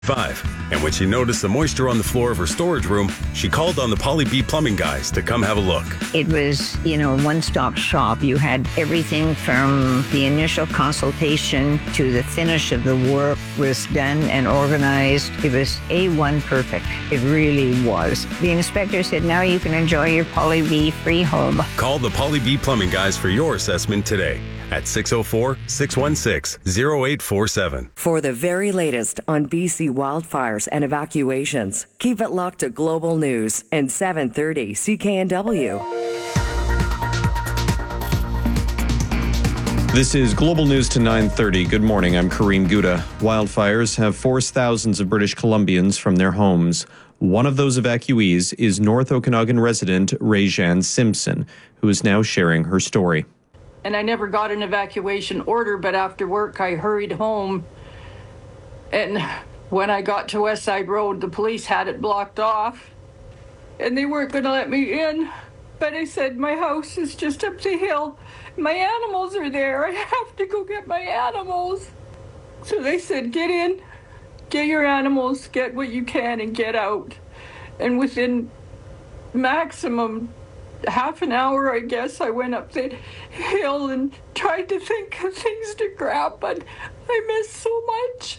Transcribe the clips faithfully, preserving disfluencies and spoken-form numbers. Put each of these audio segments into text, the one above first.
Five. And when she noticed the moisture on the floor of her storage room, she called on the Polly B Plumbing guys to come have a look. It was, you know, a one-stop shop. You had everything from the initial consultation to the finish of the work was done and organized. It was A one perfect. It really was. The inspector said, now you can enjoy your Polly B free home. Call the Polly B Plumbing guys for your assessment today at six oh four, six one six, oh eight four seven. For the very latest on B C wildfires and evacuations, keep it locked to Global News and seven thirty C K N W. This is Global News to nine thirty. Good morning, I'm Kareem Gouda. Wildfires have forced thousands of British Columbians from their homes. One of those evacuees is North Okanagan resident Rajan Simpson, who is now sharing her story. And I never got an evacuation order, but after work I hurried home. And when I got to West Side Road, the police had it blocked off. And they weren't going to let me in. But I said, my house is just up the hill. My animals are there. I have to go get my animals. So they said, get in, get your animals, get what you can, and get out. And within maximum half an hour, I guess, I went up the hill and tried to think of things to grab, but I missed so much.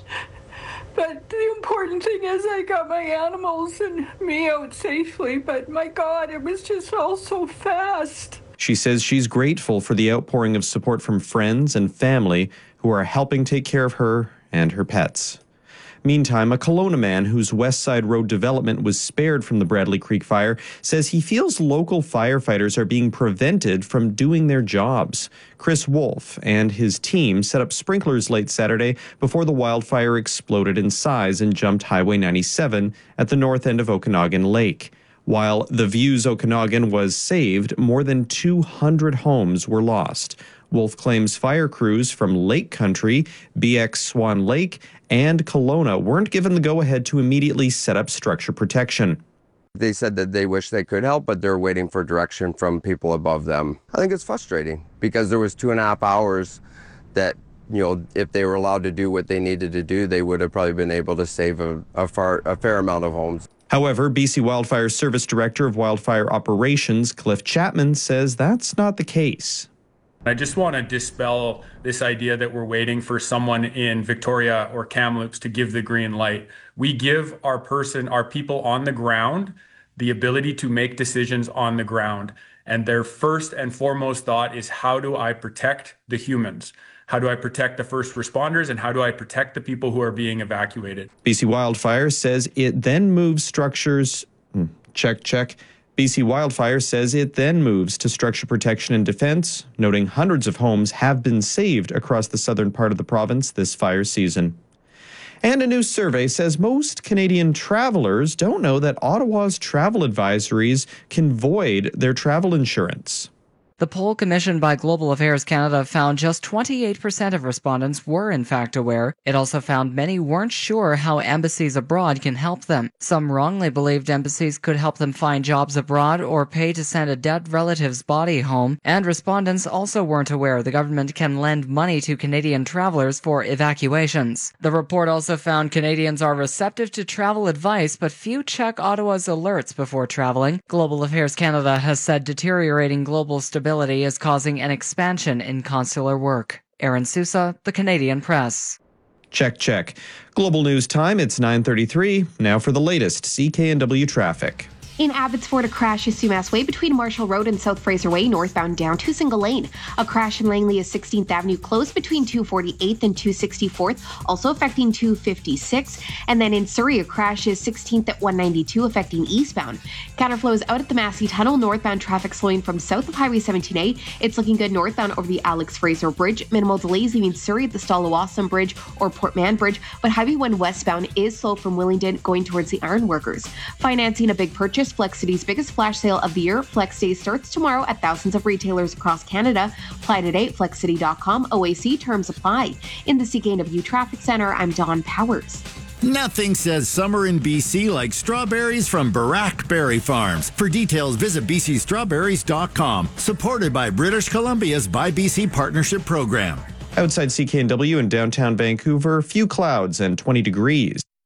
But the important thing is I got my animals and me out safely, but my God, it was just all so fast. She says she's grateful for the outpouring of support from friends and family who are helping take care of her and her pets. Meantime, a Kelowna man whose West Side Road development was spared from the Bradley Creek fire says he feels local firefighters are being prevented from doing their jobs. Chris Wolf and his team set up sprinklers late Saturday before the wildfire exploded in size and jumped Highway ninety-seven at the north end of Okanagan Lake. While the Views Okanagan was saved, more than two hundred homes were lost. Wolf claims fire crews from Lake Country, B X Swan Lake, and Kelowna weren't given the go-ahead to immediately set up structure protection. They said that they wish they could help, but they're waiting for direction from people above them. I think it's frustrating because there was two and a half hours that, you know, if they were allowed to do what they needed to do, they would have probably been able to save a, a, far, a fair amount of homes. However, B C Wildfire Service Director of Wildfire Operations, Cliff Chapman, says that's not the case. I just want to dispel this idea that we're waiting for someone in Victoria or Kamloops to give the green light. We give our person, our people on the ground, the ability to make decisions on the ground. And their first and foremost thought is, how do I protect the humans? How do I protect the first responders? And how do I protect the people who are being evacuated? B C Wildfire says it then moves structures, check, check. B C Wildfire says it then moves to structure protection and defense, noting hundreds of homes have been saved across the southern part of the province this fire season. And a new survey says most Canadian travelers don't know that Ottawa's travel advisories can void their travel insurance. The poll commissioned by Global Affairs Canada found just twenty-eight percent of respondents were in fact aware. It also found many weren't sure how embassies abroad can help them. Some wrongly believed embassies could help them find jobs abroad or pay to send a dead relative's body home. And respondents also weren't aware the government can lend money to Canadian travelers for evacuations. The report also found Canadians are receptive to travel advice, but few check Ottawa's alerts before traveling. Global Affairs Canada has said deteriorating global stability is causing an expansion in consular work. Aaron Sousa, The Canadian Press. Check, check. Global News Time, it's nine thirty-three. Now for the latest C K N W traffic. In Abbotsford, a crash is Sumas Way between Marshall Road and South Fraser Way, northbound down to single lane. A crash in Langley is sixteenth Avenue closed between two forty-eighth and two sixty-fourth, also affecting two fifty-six. And then in Surrey, a crash is sixteenth at one ninety-two, affecting eastbound. Counterflow is out at the Massey Tunnel, northbound traffic slowing from south of Highway seventeen A. It's looking good northbound over the Alex Fraser Bridge. Minimal delays leaving Surrey at the Stallawasam Bridge or Port Mann Bridge, but Highway one westbound is slow from Willingdon going towards the Ironworkers. Financing a big purchase. Flex City's biggest flash sale of the year. Flex Day starts tomorrow at thousands of retailers across Canada. Apply today at flex city dot com. O A C terms apply. In the C K N W Traffic Center, I'm Dawn Powers. Nothing says summer in B C like strawberries from Barack Berry Farms. For details, visit b c strawberries dot com. Supported by British Columbia's Buy B C Partnership Program. Outside C K N W in downtown Vancouver, few clouds and twenty degrees.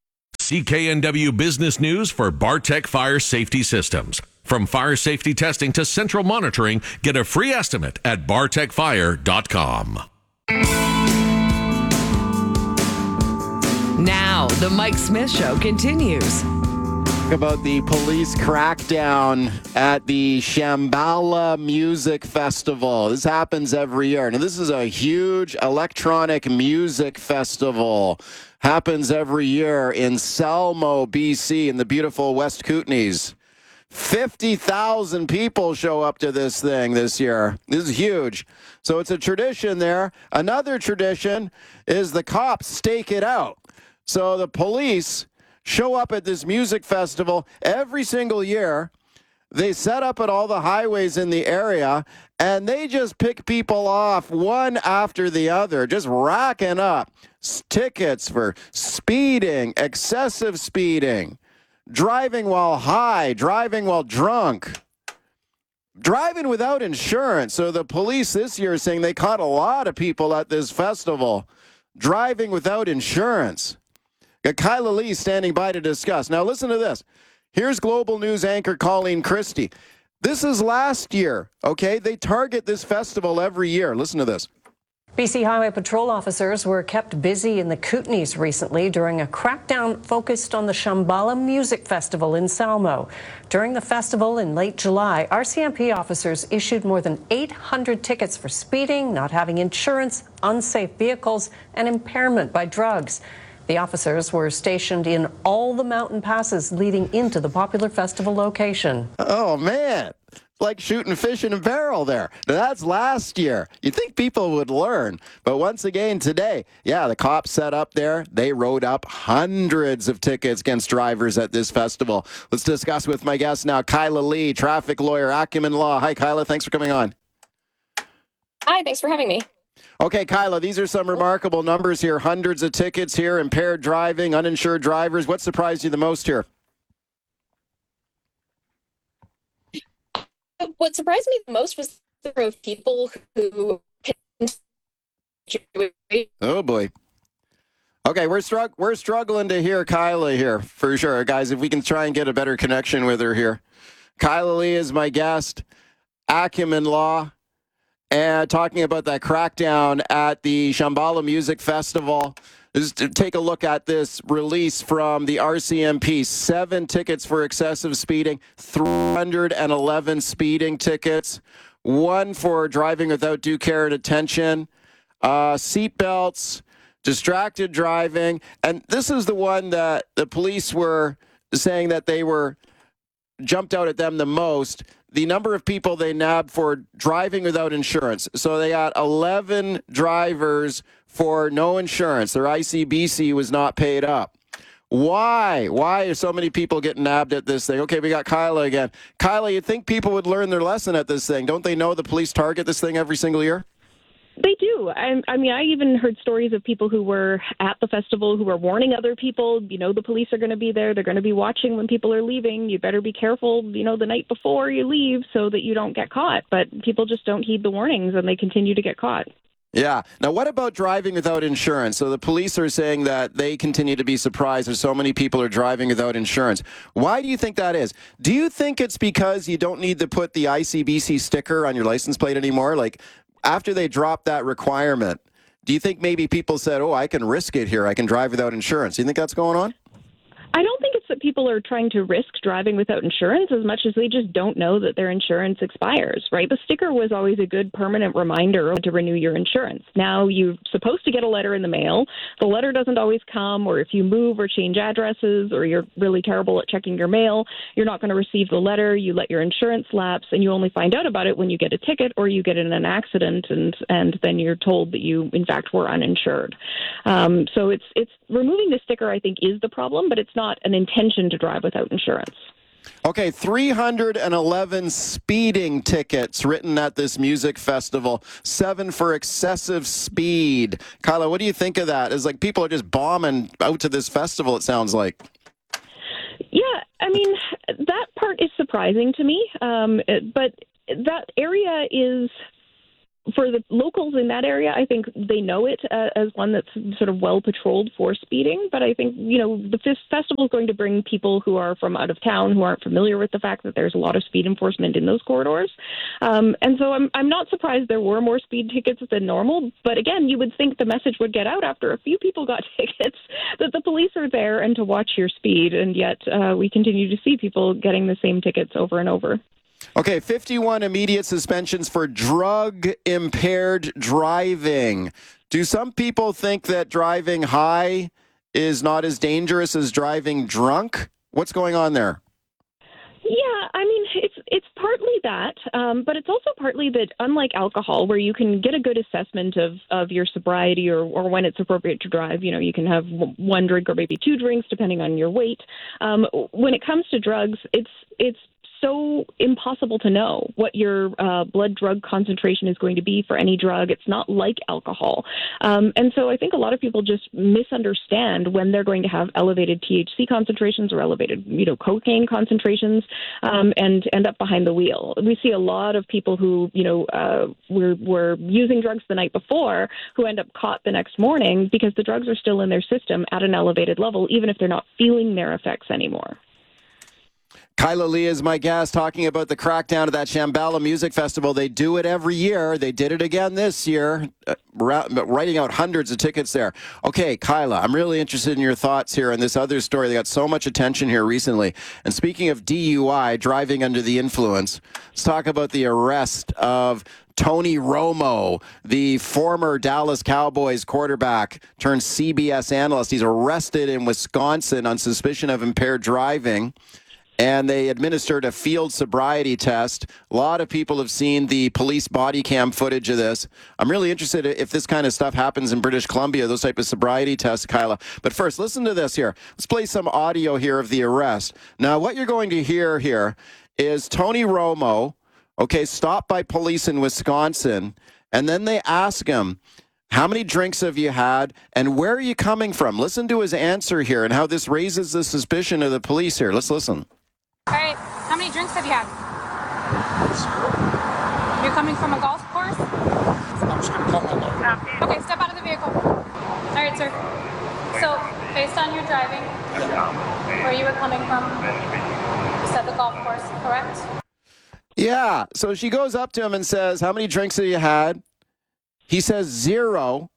C K N W Business News for Bartech Fire Safety Systems. From fire safety testing to central monitoring, get a free estimate at bartech fire dot com. Now, the Mike Smith Show continues. About the police crackdown at the Shambhala Music Festival. This happens every year. Now, this is a huge electronic music festival. Happens every year in Selmo, B C, in the beautiful West Kootenays. fifty thousand people show up to this thing this year. This is huge. So it's a tradition there. Another tradition is the cops stake it out. So the police show up at this music festival every single year. They set up at all the highways in the area, and they just pick people off one after the other, just racking up tickets for speeding, excessive speeding, driving while high, driving while drunk, driving without insurance. So the police this year is saying they caught a lot of people at this festival driving without insurance. Got Kyla Lee standing by to discuss. Now listen to this. Here's Global News anchor Colleen Christie. This is last year, okay? They target this festival every year. Listen to this. B C Highway Patrol officers were kept busy in the Kootenays recently during a crackdown focused on the Shambhala Music Festival in Selmo. During the festival in late July, R C M P officers issued more than eight hundred tickets for speeding, not having insurance, unsafe vehicles, and impairment by drugs. The officers were stationed in all the mountain passes leading into the popular festival location. Oh, man. Like shooting fish in a barrel there. Now, that's last year. You'd think people would learn. But once again today, yeah, the cops set up there. They wrote up hundreds of tickets against drivers at this festival. Let's discuss with my guest now, Kyla Lee, traffic lawyer, Acumen Law. Hi, Kyla. Thanks for coming on. Hi, thanks for having me. Okay, Kyla, these are some remarkable numbers here. Hundreds of tickets here, impaired driving, uninsured drivers. What surprised you the most here? What surprised me the most was the number of people who... Oh, boy. Okay, we're, strugg- we're struggling to hear Kyla here, for sure. Guys, if we can try and get a better connection with her here. Kyla Lee is my guest, Acumen Law. And talking about that crackdown at the Shambhala Music Festival. Just to take a look at this release from the R C M P. Seven tickets for excessive speeding, three hundred eleven speeding tickets, one for driving without due care and attention, uh, seatbelts, distracted driving. And this is the one that the police were saying that they were jumped out at them the most. The number of people they nabbed for driving without insurance. So they got eleven drivers for no insurance. Their I C B C was not paid up. Why? Why are so many people getting nabbed at this thing? Okay, we got Kyla again. Kyla, you'd think people would learn their lesson at this thing. Don't they know the police target this thing every single year? They do. I, I mean, I even heard stories of people who were at the festival who were warning other people, you know, the police are going to be there. They're going to be watching when people are leaving. You better be careful, you know, the night before you leave so that you don't get caught. But people just don't heed the warnings and they continue to get caught. Yeah. Now, what about driving without insurance? So the police are saying that they continue to be surprised that so many people are driving without insurance. Why do you think that is? Do you think it's because you don't need to put the I C B C sticker on your license plate anymore? Like, after they dropped that requirement, do you think maybe people said, oh, I can risk it here. I can drive without insurance. Do you think that's going on? I don't think it's that people are trying to risk driving without insurance as much as they just don't know that their insurance expires, right? The sticker was always a good permanent reminder to renew your insurance. Now you're supposed to get a letter in the mail. The letter doesn't always come, or if you move or change addresses or you're really terrible at checking your mail, you're not going to receive the letter. You let your insurance lapse and you only find out about it when you get a ticket or you get in an accident and, and then you're told that you, in fact, were uninsured. Um, so it's, it's removing the sticker, I think, is the problem, but it's not an intention to drive without insurance. Okay, three hundred eleven speeding tickets written at this music festival, seven for excessive speed. Kyla, what do you think of that? It's like people are just bombing out to this festival, it sounds like. Yeah, I mean, that part is surprising to me, um, but that area is for the locals in that area, I think they know it uh, as one that's sort of well patrolled for speeding. But I think, you know, the f- festival is going to bring people who are from out of town who aren't familiar with the fact that there's a lot of speed enforcement in those corridors. Um, and so I'm, I'm not surprised there were more speed tickets than normal. But again, you would think the message would get out after a few people got tickets that the police are there and to watch your speed. And yet uh, we continue to see people getting the same tickets over and over. Okay, fifty-one immediate suspensions for drug-impaired driving. Do some people think that driving high is not as dangerous as driving drunk? What's going on there? Yeah, I mean, it's it's partly that, um, but it's also partly that unlike alcohol, where you can get a good assessment of, of your sobriety or, or when it's appropriate to drive, you know, you can have one drink or maybe two drinks depending on your weight. Um, when it comes to drugs, it's it's so impossible to know what your uh, blood drug concentration is going to be for any drug. It's not like alcohol. Um, and so I think a lot of people just misunderstand when they're going to have elevated T H C concentrations or elevated, you know, cocaine concentrations um, and end up behind the wheel. We see a lot of people who, you know, uh, were, were using drugs the night before who end up caught the next morning because the drugs are still in their system at an elevated level, even if they're not feeling their effects anymore. Kyla Lee is my guest, talking about the crackdown of that Shambhala Music Festival. They do it every year. They did it again this year, uh, writing out hundreds of tickets there. Okay, Kyla, I'm really interested in your thoughts here on this other story that got so much attention here recently. And speaking of D U I, driving under the influence, let's talk about the arrest of Tony Romo, the former Dallas Cowboys quarterback turned C B S analyst. He's arrested in Wisconsin on suspicion of impaired driving. And they administered a field sobriety test. A lot of people have seen the police body cam footage of this. I'm really interested if this kind of stuff happens in British Columbia, those type of sobriety tests, Kyla. But first, listen to this here. Let's play some audio here of the arrest. Now, what you're going to hear here is Tony Romo, okay, stopped by police in Wisconsin, and then they ask him, how many drinks have you had, and where are you coming from? Listen to his answer here and how this raises the suspicion of the police here. Let's listen. All right, how many drinks have you had? You're coming from a golf course? I'm just going to call my lawyer. Okay, step out of the vehicle. All right, sir. So, based on your driving, where you were coming from, you said the golf course, correct? Yeah, so she goes up to him and says, how many drinks have you had? He says zero.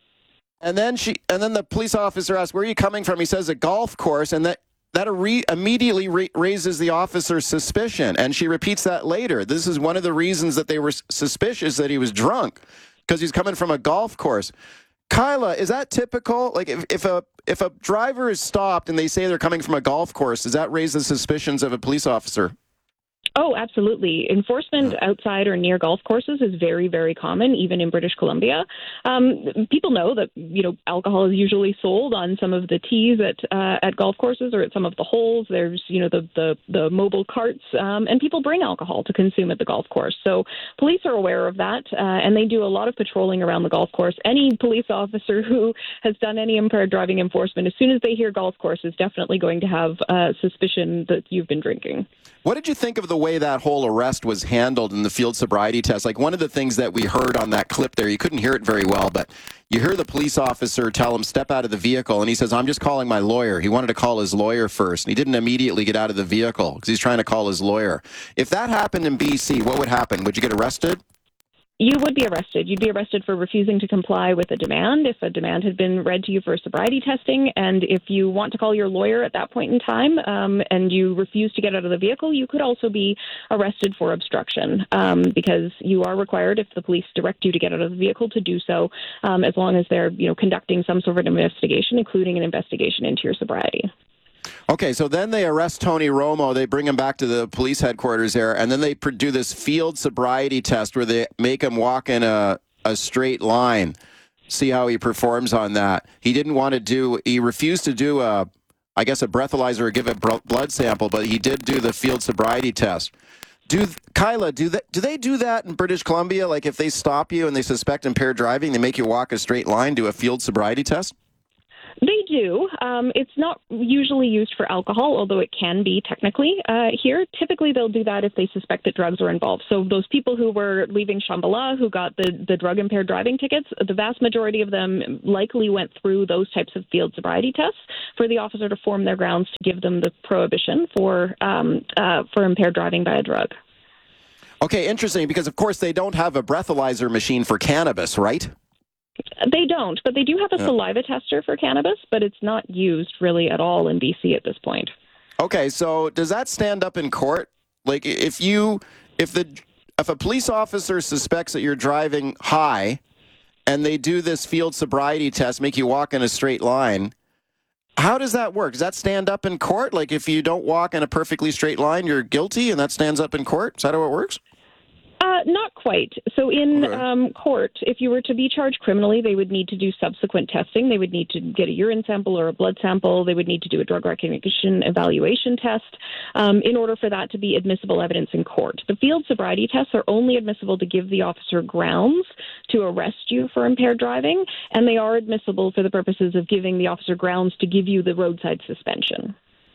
And then she, and then the police officer asks, where are you coming from? He says a golf course, and that That re- immediately re- raises the officer's suspicion, and she repeats that later. This is one of the reasons that they were s- suspicious that he was drunk, because he's coming from a golf course. Kyla, is that typical? Like, if, if a if a driver is stopped and they say they're coming from a golf course, does that raise the suspicions of a police officer? Oh, absolutely. Enforcement outside or near golf courses is very, very common, even in British Columbia. Um, people know that, you know, alcohol is usually sold on some of the tees at uh, at golf courses or at some of the holes. There's, you know, the the, the mobile carts, um, and people bring alcohol to consume at the golf course. So police are aware of that, uh, and they do a lot of patrolling around the golf course. Any police officer who has done any impaired driving enforcement, as soon as they hear golf course, is definitely going to have uh, suspicion that you've been drinking. What did you think of the way that whole arrest was handled in the field sobriety test? Like, one of the things that we heard on that clip there, you couldn't hear it very well, but you hear the police officer tell him, step out of the vehicle, and he says, I'm just calling my lawyer. He wanted to call his lawyer first, and he didn't immediately get out of the vehicle because he's trying to call his lawyer. If that happened in B C, what would happen? Would you get arrested? You would be arrested. You'd be arrested for refusing to comply with a demand if a demand had been read to you for sobriety testing. And if you want to call your lawyer at that point in time um, and you refuse to get out of the vehicle, you could also be arrested for obstruction um, because you are required, if the police direct you to get out of the vehicle, to do so um, as long as they're, you know, conducting some sort of investigation, including an investigation into your sobriety. Okay, so then they arrest Tony Romo. They bring him back to the police headquarters there, and then they do this field sobriety test where they make him walk in a, a straight line, see how he performs on that. He didn't want to do, he refused to do, a, I guess, a breathalyzer or give a blood sample, but he did do the field sobriety test. Do Kyla, do they, do they do that in British Columbia? Like, if they stop you and they suspect impaired driving, they make you walk a straight line, do a field sobriety test? They do. Um, it's not usually used for alcohol, although it can be technically uh, here. Typically, they'll do that if they suspect that drugs are involved. So those people who were leaving Shambhala, who got the, the drug-impaired driving tickets, the vast majority of them likely went through those types of field sobriety tests for the officer to form their grounds to give them the prohibition for um, uh, for impaired driving by a drug. Okay, interesting, because of course they don't have a breathalyzer machine for cannabis, right? They don't, but they do have a Yeah. saliva tester for cannabis, but it's not used really at all in B C at this point. Okay, so does that stand up in court? Like, if you, if the, if a police officer suspects that you're driving high, and they do this field sobriety test, make you walk in a straight line, how does that work? Does that stand up in court? Like, if you don't walk in a perfectly straight line, you're guilty, and that stands up in court? Is that how it works? Uh, not quite. So in Okay. um, court, if you were to be charged criminally, they would need to do subsequent testing. They would need to get a urine sample or a blood sample. They would need to do a drug recognition evaluation test um, in order for that to be admissible evidence in court. The field sobriety tests are only admissible to give the officer grounds to arrest you for impaired driving, and they are admissible for the purposes of giving the officer grounds to give you the roadside suspension.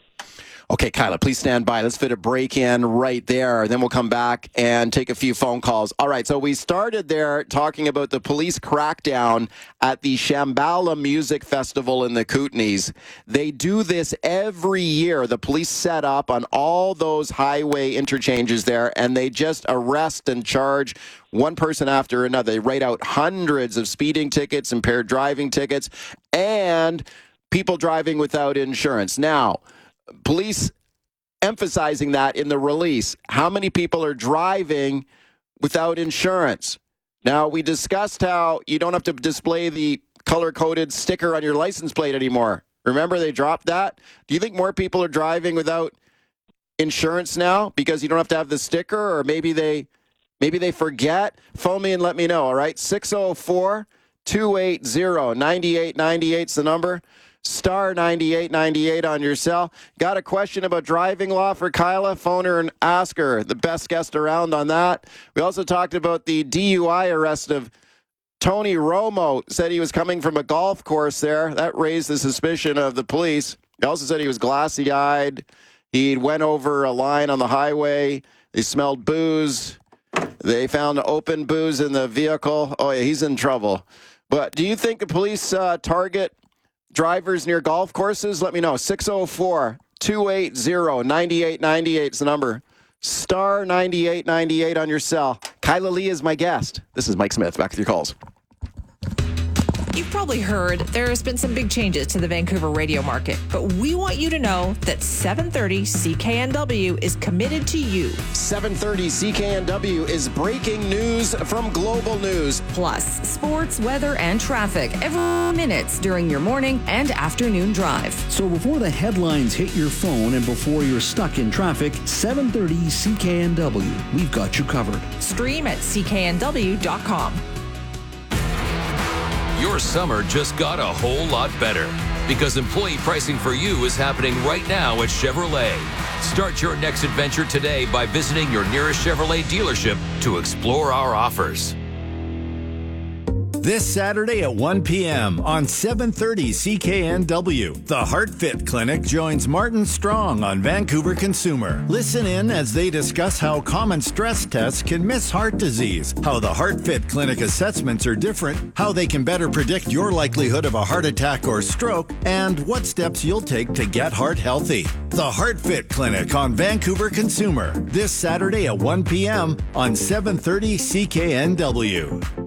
Okay, Kyla, please stand by. Let's fit a break in right there. Then we'll come back and take a few phone calls. All right, so we started there talking about the police crackdown at the Shambhala Music Festival in the Kootenays. They do this every year. The police set up on all those highway interchanges there, and they just arrest and charge one person after another. They write out hundreds of speeding tickets, impaired driving tickets, and people driving without insurance. Now, police emphasizing that in the release. How many people are driving without insurance? Now, we discussed how you don't have to display the color-coded sticker on your license plate anymore. Remember, they dropped that? Do you think more people are driving without insurance now because you don't have to have the sticker, or maybe they maybe they forget? Phone me and let me know, all right? six oh four, two eight zero, nine eight nine eight is the number. Star ninety-eight ninety-eight on your cell. Got a question about driving law for Kyla? Phone her and ask her. The best guest around on that. We also talked about the D U I arrest of Tony Romo. Said he was coming from a golf course there. That raised the suspicion of the police. He also said he was glassy-eyed. He went over a line on the highway. They smelled booze. They found open booze in the vehicle. Oh, yeah, he's in trouble. But do you think the police uh, target drivers near golf courses? Let me know. six oh four, two eight zero, nine eight nine eight is the number. Star ninety-eight ninety-eight on your cell. Kyla Lee is my guest. This is Mike Smith. Back with your calls. You've probably heard there's been some big changes to the Vancouver radio market, but we want you to know that seven thirty C K N W is committed to you. seven thirty C K N W is breaking news from Global News. Plus, sports, weather, and traffic every minute during your morning and afternoon drive. So before the headlines hit your phone and before you're stuck in traffic, seven thirty C K N W. We've got you covered. Stream at C K N W dot com. Your summer just got a whole lot better because employee pricing for you is happening right now at Chevrolet. Start your next adventure today by visiting your nearest Chevrolet dealership to explore our offers. This Saturday at one p.m. on seven thirty C K N W, the HeartFit Clinic joins Martin Strong on Vancouver Consumer. Listen in as they discuss how common stress tests can miss heart disease, how the HeartFit Clinic assessments are different, how they can better predict your likelihood of a heart attack or stroke, and what steps you'll take to get heart healthy. The HeartFit Clinic on Vancouver Consumer, this Saturday at one p.m. on seven thirty C K N W.